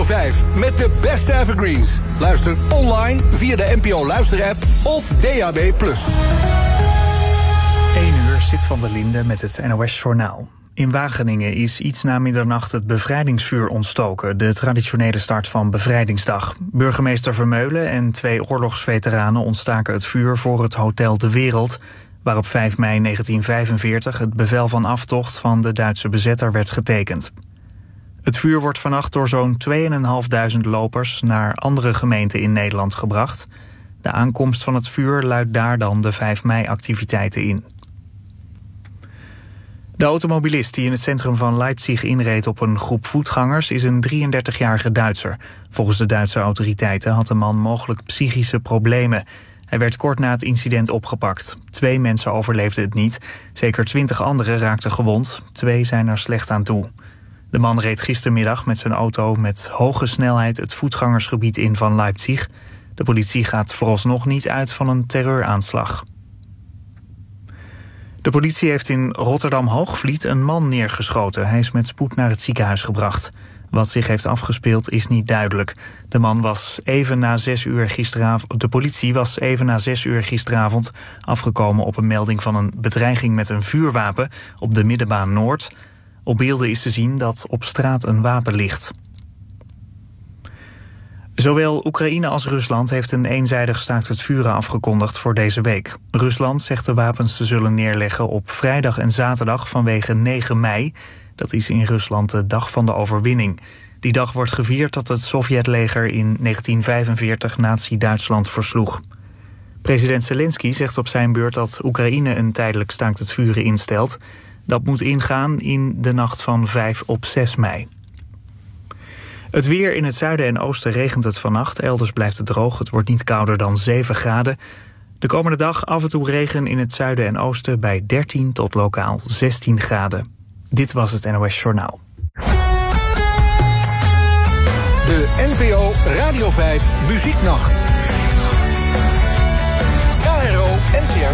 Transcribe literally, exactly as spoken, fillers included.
vijf met de beste evergreens. Luister online via de N P O Luisterapp of D A B plus. één uur zit van der Linde met het N O S-journaal. In Wageningen is iets na middernacht het bevrijdingsvuur ontstoken, de traditionele start van Bevrijdingsdag. Burgemeester Vermeulen en twee oorlogsveteranen ontstaken het vuur voor het Hotel De Wereld, waar op vijf mei negentien vijfenveertig het bevel van aftocht van de Duitse bezetter werd getekend. Het vuur wordt vannacht door zo'n tweeduizend vijfhonderd lopers naar andere gemeenten in Nederland gebracht. De aankomst van het vuur luidt daar dan de vijf mei-activiteiten in. De automobilist die in het centrum van Leipzig inreed op een groep voetgangers is een drieëndertigjarige Duitser. Volgens de Duitse autoriteiten had de man mogelijk psychische problemen. Hij werd kort na het incident opgepakt. Twee mensen overleefden het niet. Zeker twintig anderen raakten gewond. Twee zijn er slecht aan toe. De man reed gistermiddag met zijn auto met hoge snelheid het voetgangersgebied in van Leipzig. De politie gaat vooralsnog niet uit van een terreuraanslag. De politie heeft in Rotterdam-Hoogvliet een man neergeschoten. Hij is met spoed naar het ziekenhuis gebracht. Wat zich heeft afgespeeld is niet duidelijk. De man was even na zes uur gisteravond. De politie was even na zes uur gisteravond afgekomen op een melding van een bedreiging met een vuurwapen op de Middenbaan Noord. Op beelden is te zien dat op straat een wapen ligt. Zowel Oekraïne als Rusland heeft een eenzijdig staakt het vuren afgekondigd voor deze week. Rusland zegt de wapens te zullen neerleggen op vrijdag en zaterdag vanwege negen mei. Dat is in Rusland de dag van de overwinning. Die dag wordt gevierd dat het Sovjetleger in negentien vijfenveertig Nazi-Duitsland versloeg. President Zelensky zegt op zijn beurt dat Oekraïne een tijdelijk staakt het vuren instelt. Dat moet ingaan in de nacht van vijf op zes mei. Het weer in het zuiden en oosten regent het vannacht. Elders blijft het droog. Het wordt niet kouder dan zeven graden. De komende dag af en toe regen in het zuiden en oosten bij dertien tot lokaal zestien graden. Dit was het N O S Journaal. De N P O Radio vijf Muzieknacht. K R O N C R